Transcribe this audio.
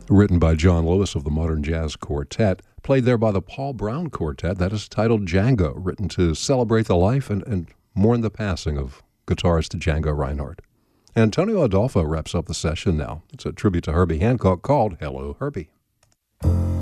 written by John Lewis of the Modern Jazz Quartet, played there by the Paul Brown Quartet. That is titled Django, written to celebrate the life and mourn the passing of guitarist Django Reinhardt. Antonio Adolfo wraps up the session now. It's a tribute to Herbie Hancock called Hello, Herbie.